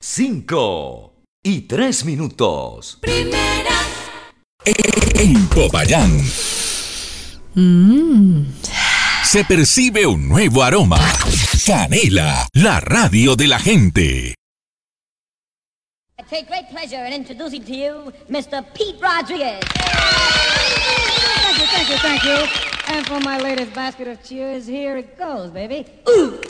5:03. Primera. En Popayán se percibe un nuevo aroma. Canela, la radio de la gente. I take great pleasure in introducing to you Mr. Pete Rodriguez. Thank you. And for my latest basket of cheers, here it goes, baby. Ooh.